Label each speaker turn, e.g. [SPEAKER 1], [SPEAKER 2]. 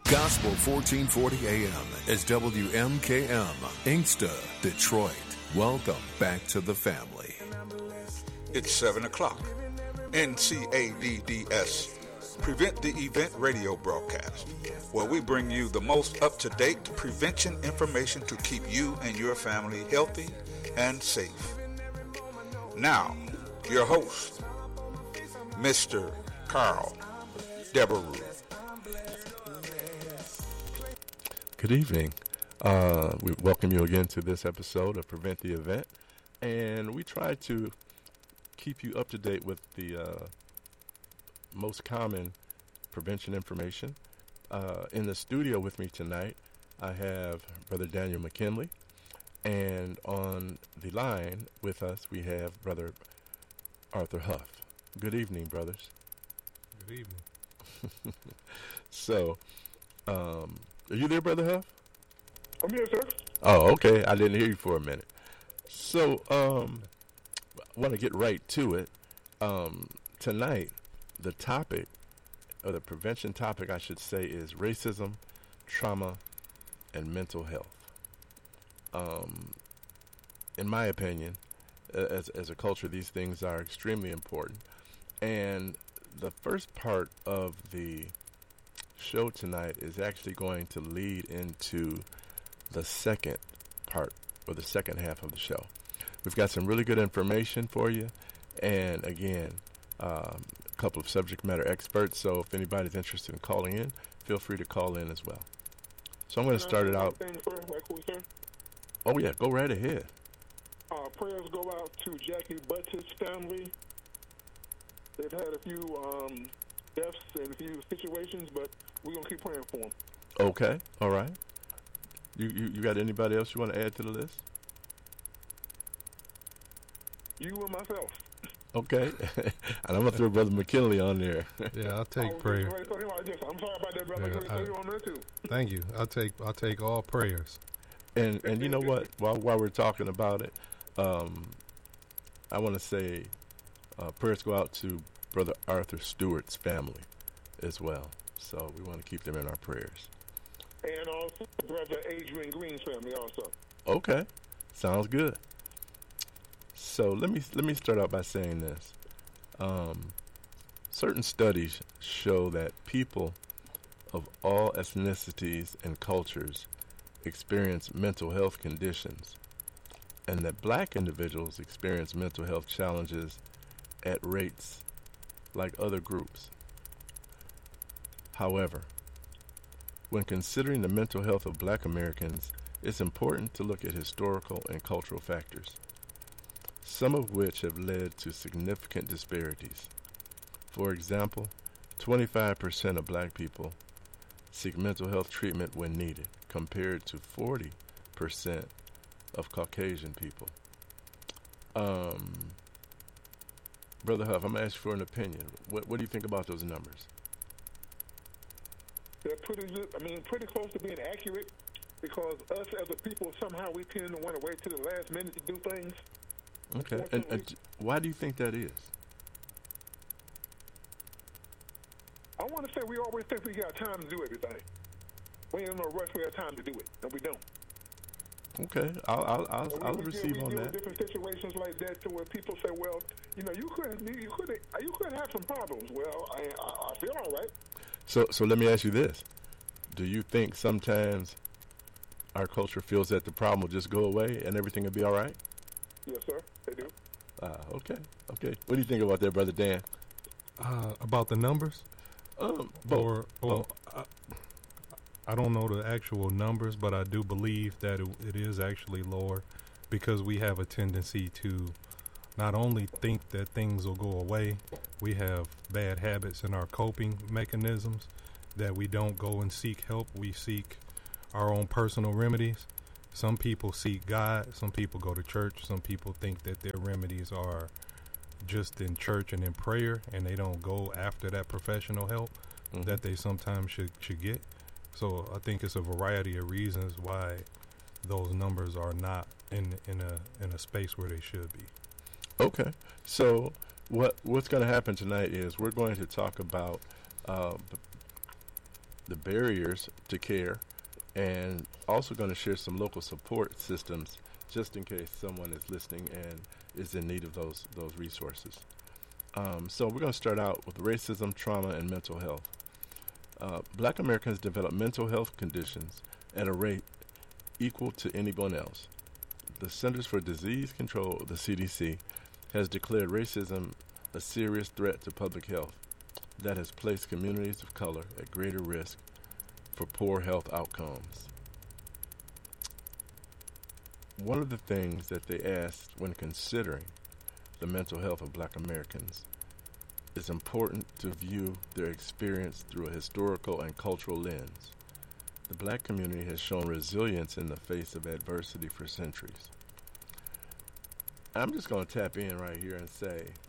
[SPEAKER 1] Gospel 1440 AM is WMKM, Inkster, Detroit. Welcome back to the family.
[SPEAKER 2] It's 7 o'clock. NCADDS, Prevent the Event radio broadcast, where we bring you the most up-to-date prevention information to keep you and your family healthy and safe. Now, your host, Mr. Carl Devereaux.
[SPEAKER 3] Good evening. We welcome you again to this episode of Prevent the Event, and we try to keep you up to date with the most common prevention information. In the studio with me tonight, I have Brother Daniel McKinley, and on the line with us, we have Brother Arthur Huff. Good evening, brothers.
[SPEAKER 4] Good evening.
[SPEAKER 3] So, are you there, Brother Huff?
[SPEAKER 5] I'm here, sir.
[SPEAKER 3] Oh, okay. I didn't hear you for a minute. So, I want to get right to it. Tonight, the topic, or the prevention topic, I should say, is racism, trauma, and mental health. In my opinion, as a culture, these things are extremely important. And the first part of the show tonight is actually going to lead into the second part, or the second half of the show. We've got some really good information for you, and again, a couple of subject matter experts, so if anybody's interested in calling in, feel free to call in as well. So I'm going to start it out. Oh yeah, go right ahead.
[SPEAKER 5] Prayers go out to Jackie Butts' family. They've had a few deaths and a few situations, but we're going to keep praying for them.
[SPEAKER 3] Okay, all right. You got anybody else you want to add to the list?
[SPEAKER 5] You and myself.
[SPEAKER 3] Okay. And I'm going to throw Brother McKinley on there.
[SPEAKER 4] Yeah, I'll take prayer.
[SPEAKER 5] I'm sorry about that, brother.
[SPEAKER 4] Yeah,
[SPEAKER 5] you on there too.
[SPEAKER 4] Thank you. I'll take all prayers.
[SPEAKER 3] And you know what? While we're talking about it, I want to say prayers go out to Brother Arthur Stewart's family as well. So we want to keep them in our prayers.
[SPEAKER 5] And also Brother Adrian Green's family also.
[SPEAKER 3] Okay. Sounds good. So let me start out by saying this. Certain studies show that people of all ethnicities and cultures experience mental health conditions, and that black individuals experience mental health challenges at rates like other groups. However, when considering the mental health of black Americans, it's important to look at historical and cultural factors, some of which have led to significant disparities. For example, 25% of black people seek mental health treatment when needed, compared to 40% of Caucasian people. Brother Huff, I'm going to ask you for an opinion. What do you think about those numbers?
[SPEAKER 5] They're pretty close to being accurate, because us as a people, somehow we tend to want to wait till the last minute to do things.
[SPEAKER 3] Okay, and why do you think that is?
[SPEAKER 5] I want to say we always think we got time to do everything. We ain't in no rush. We have time to do it, and we don't.
[SPEAKER 3] Okay, I'll receive on that.
[SPEAKER 5] Different situations like that, to where people say, "Well, you could have some problems." Well, I feel all right.
[SPEAKER 3] So let me ask you this: do you think sometimes our culture feels that the problem will just go away and everything will be all right?
[SPEAKER 5] Yes, sir. They do.
[SPEAKER 3] Okay. What do you think about that, Brother Dan?
[SPEAKER 4] About the numbers? I don't know the actual numbers, but I do believe that it is actually lower, because we have a tendency to not only think that things will go away, we have bad habits in our coping mechanisms, that we don't go and seek help. We seek our own personal remedies. Some people seek God. Some people go to church. Some people think that their remedies are just in church and in prayer, and they don't go after that professional help that they sometimes should get. So I think it's a variety of reasons why those numbers are not in a space where they should be.
[SPEAKER 3] Okay. So what's going to happen tonight is we're going to talk about the barriers to care, and also going to share some local support systems just in case someone is listening and is in need of those resources. So we're going to start out with racism, trauma, and mental health. Black Americans develop mental health conditions at a rate equal to anyone else. The Centers for Disease Control, the CDC, has declared racism a serious threat to public health that has placed communities of color at greater risk for poor health outcomes. One of the things that they asked when considering the mental health of Black Americans is important to view their experience through a historical and cultural lens. The Black community has shown resilience in the face of adversity for centuries. I'm just going to tap in right here and say